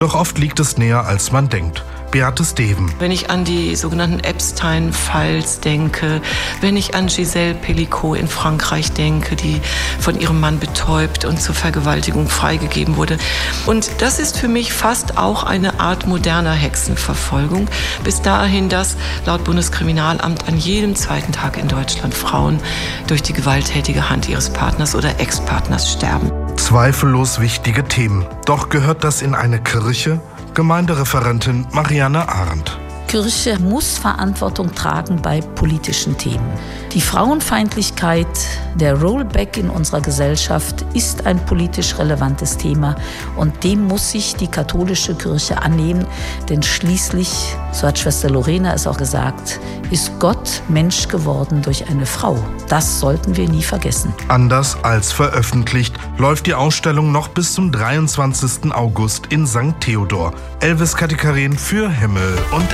Doch oft liegt es näher, als man denkt. Beate Steven. Wenn ich an die sogenannten Epstein-Files denke, wenn ich an Gisèle Pelicot in Frankreich denke, die von ihrem Mann betäubt und zur Vergewaltigung freigegeben wurde. Und das ist für mich fast auch eine Art moderner Hexenverfolgung, bis dahin, dass laut Bundeskriminalamt an jedem zweiten Tag in Deutschland Frauen durch die gewalttätige Hand ihres Partners oder Ex-Partners sterben. Zweifellos wichtige Themen. Doch gehört das in eine Kirche? Gemeindereferentin Marianne Arndt. Kirche muss Verantwortung tragen bei politischen Themen. Die Frauenfeindlichkeit, der Rollback in unserer Gesellschaft ist ein politisch relevantes Thema und dem muss sich die katholische Kirche annehmen, denn schließlich, so hat Schwester Lorena es auch gesagt, ist Gott Mensch geworden durch eine Frau. Das sollten wir nie vergessen. Anders als veröffentlicht läuft die Ausstellung noch bis zum 23. August in St. Theodor. Elvis Katikarin für Himmel und